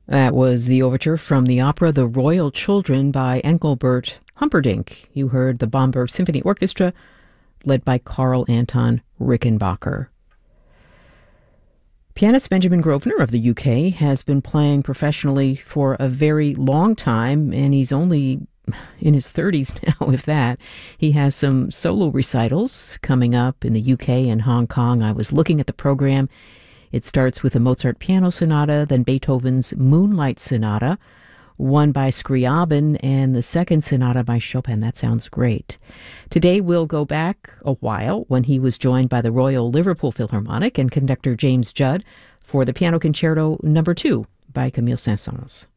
That was the overture from the opera The Royal Children by Engelbert Humperdinck. You heard the Bamberg Symphony Orchestra, led by Karl Anton Rickenbacker. Pianist Benjamin Grosvenor of the UK has been playing professionally for a very long time, and he's only in his 30s now, if that. He has some solo recitals coming up in the UK and Hong Kong. I was looking at the program. It starts with a Mozart piano sonata, then Beethoven's Moonlight Sonata, one by Scriabin, and the second sonata by Chopin. That sounds great. Today we'll go back a while when he was joined by the Royal Liverpool Philharmonic and conductor James Judd for the Piano Concerto No. 2 by Camille Saint-Saëns.